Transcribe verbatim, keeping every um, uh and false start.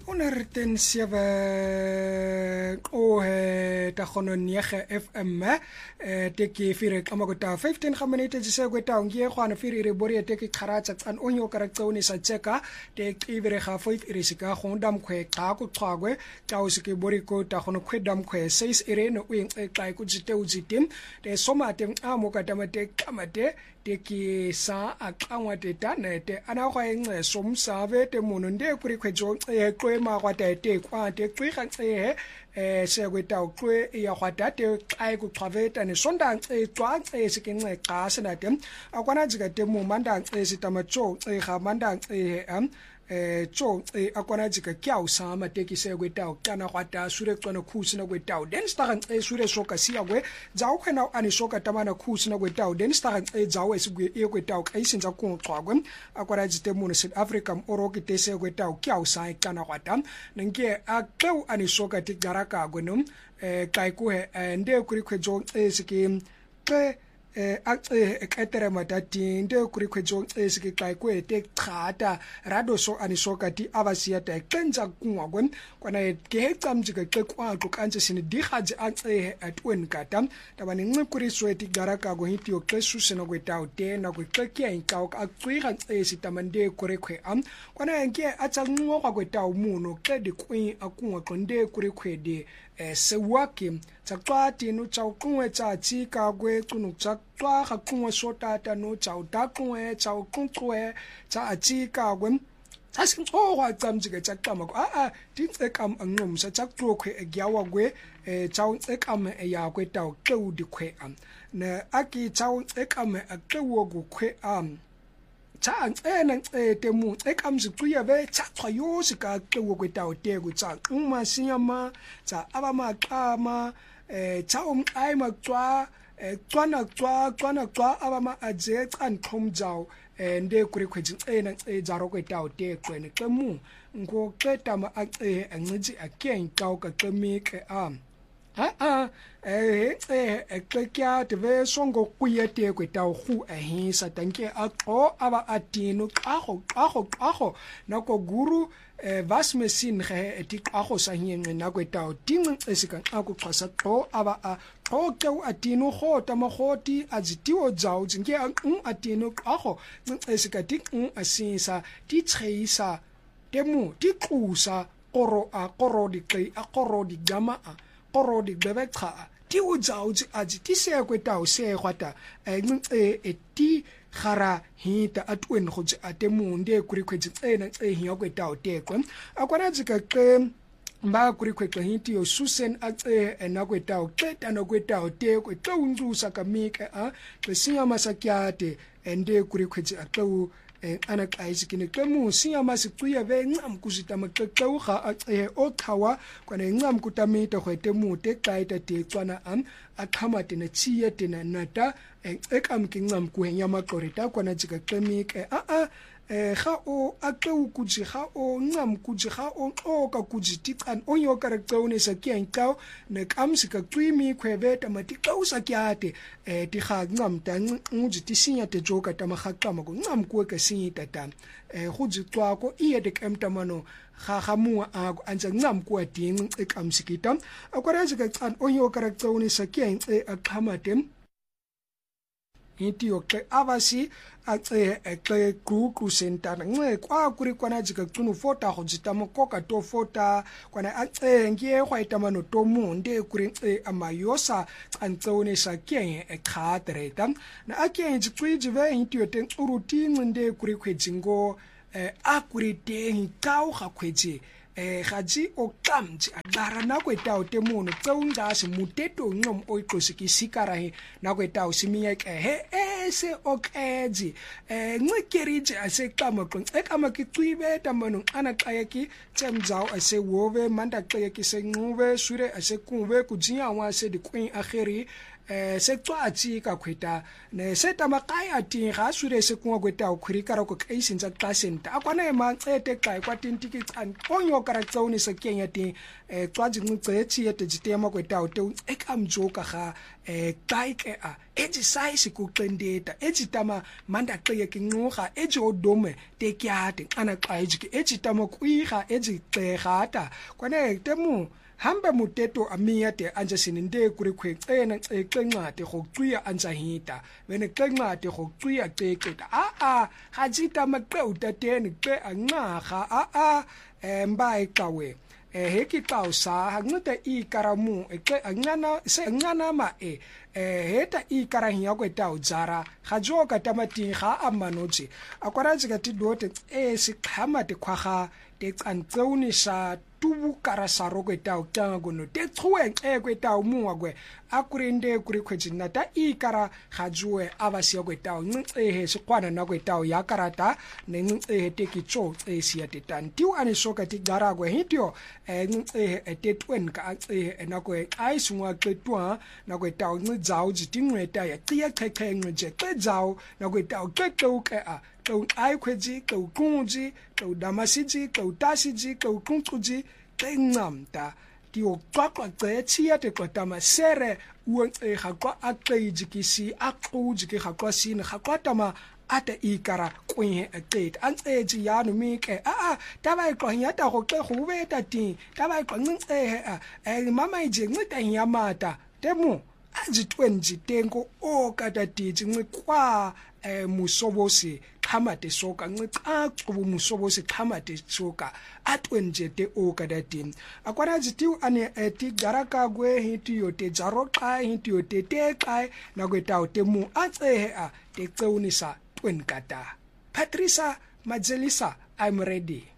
honderd sewe ohe ta khono nege F M eh teki fire kamakota fifteen ga minute tse kweta ngie khwana fire re bori teki kharatsa tsan onyo kara tsone sa tseka te ibere ga five ire sika gondam khwe xa ku xwagwe xa o sike bori ko ta khono khwedam khwe six ire no u xa ku tsite u tsitim te somate amo ka tamate kamate teki sa aqangwa teta nete ana khwa enxe somsave te mono nde kuri khwejo e ma kwa te kwa te twiga e eh se kweta ukwe ya kwata te xa ku xaveta ne sonda e twa e sikinxe xa senate akwana jika te mu manda e sitamacho e ga manda e am eh cho e akwana jika kyau sama teki se kweta ukana kwata sure tswana khusi na kweta den stagan e sure soka siya kwe jaw khena ani soka tamana khusi na kweta den stagan e jaw esigwe e kweta ka isinza ku xwagwe akwana jite mu ne South Africa oroki te se kweta kyau sa ikana kwata nge akeu ani soka ti garaka gwenum eh kai ku he nde kuri khwejo e siki ke eh e ketere matati nde kuri khwejo e siki kai ku te khata rado so ani soka ti avasia ta kenza kunwa gwen kwana ke tsamjika ke kwa ku kanje sini di khaji a e atwen kata tabani ngi kuri sweti garaka go hitio ke susena go taute na go ke ke inka ka tswiga e sitamande kuri khwe am kwana nke a tsangwa go taw muno ke di kwin akunwa konde kuri khwede eh sewaki tsakwati no tsaukunwe tsa tsika gwe kunu tsakwa ga kunwe sotata no tsauta kunwe tsaukunkwe tsa tsika gwe asinxo wa tsamjike tsaqama ko a a tinxekam anqumsa tsaqokwe egyawa gwe eh tsawunxekam eya kwe taw qewudi khwe am na aki tsawunxekam aqewo gu khwe am tsa ena ncete mu ekamzicuya be tsaxwa yosi ka qewo kwetawo teko tsa uma siyama tsa abamaqama eh tsa umqayima cwa cwana cwa cwana cwa abama aje xanxhomjaw ende kuri khweji ena ejaro kwetawo teko ne xemu ngoqeda ma ace ancici again kaw ka xemike am a a eh eh ekekya tebe songo kuyete kweta khu ehisa tanke aqo aba atino qago qago qago nako guru vasmesin ge etiqago sanyenqe nakweta tinqe esika qaku xasa qo aba a qoke atino khota magoti azitiwo jaw nge atino qago esika tinqe asisa titshisa temu tiqusa qoro a qoro di qi a qoro di gama a qoro di bebeqa ti o jaw aji ti se kweta o se kwata e e ti khara hita atwen go atemu nde kuri khweji tsena tse hiya kweta o tekwe akwana jika ke mba kuri khwetla hiti o susen a tse ena kweta o qeta no kweta o tekwe tlo unzusa kamike a tsinya masakyate ende kuri khweji atlo ana qaisi kine qemu sinya masikuya ve ncam kuzita maqeqewu ga e oqhawa kwana ncam kutamita khwete mute qaita te tswana am aqhamate na chiye tena nata ekam ke ncam kuhenya maqorita kwana jika qemike a a eh ga o aqewu kuji ga o ncam kuji ga o xoka kuji tiqan onyo karakteune sa kyenkaw ne kamsika qimi khwebeta mati qausa kyate eh ti ga ncam ta ncuji tisinya te joka ta magaqama ko ncam ku ka sinyita ta eh goji twako iye de kemtamano ga ga mu a antsa ncam ku ating ekamsikita akwarenze ka qan onyo karakteune sa kyen e aqhamate intio ke avasi ace ke kuku center nge kwa kuri kwana jika tunu fota go jitamo koka to fota kwana ace ngie go itamano to munde kuri e amayosa antsone sa kyen e khatreta na ake njitswiji ve intio te uruti nde kuri khwejingo akuri te hikaw ga khweji eh gaji o kamji adara na kweta o temono tseunga se muteto ngom o iqosiki sikara he na kweta o simiya ke he ese okezi eh ngekerije ase kama qon ekama ki qibe tamano ana qayeki tsemjaw ase wove manda qayeki se ngube sure ase kube kujiya wa se di queen akhiri eh se twatsi ka khweta ne se tamakai ati ga sure se kwa kweta o khurikara ko kaisinza klasenta akwana ema ete kai kwa tintiki tsan onyo karaktauni se kenya ti eh twaji ngcetsi ete jitema kweta o te ekamjoka ga eh xa ke a eji size kuqendeta eji tama manda qeye kinqoga eji odome tekyate xana xa eji eji tama kuiga eji xegata kwane temu hambe muteto amia te anja sininde kuri khwexena xexenxate go cuya anja hita bene xenxate go cuya xexeta a a hajita maqe utateni xe anxaga a a emba eqawe heki qausa hancita ikaramu exe ancana se ancana ma e heta ikarahia kweta udzara gajoka tamati ga amanoji akwaraji ka tidote e siqhama te khwaga te cantseunisha tubu karasaro kweta ukanga gono te tsuwe e kweta umuwa kwe akurinde kuri khwejina ta ikara gajuwe abasiya kweta uncehe siqwana na kweta yakarata nencehe te kitso e siya te tantiu anishoka ti gara kwe hitio encehe te twen ka e na kwe aisungwa qetwa na kweta unzao jitingweta ya qiya qheqhenqe je qedzao na kweta uqeqeuke a qeu ai khweji qeu qunji qeu damasiji qeu tasiji qeu qunquji qencamta tio qaqqa qethiya te qotama sere uenxe gaqwa aqejikisi aquji ke gaqwa sine gaqwa tama ata ikara kwenye aqet anceji yanu mike a a taba iqhanya ta go xe go beta ti taba iqhancehe a mama ije ncita nyamata temu ajitwenji tengo okatadiji ncikwa eh musobosi qhamate soka nqiqa qobo musobosi qhamate soka atwenje te okadadini akwara jitiu ane eti garaka gwe hitiyo te jaroqa hitiyo te teqa na kwetao te mu atsehe a te qeunisa twen kata Patricia Madzelisa, I'm ready.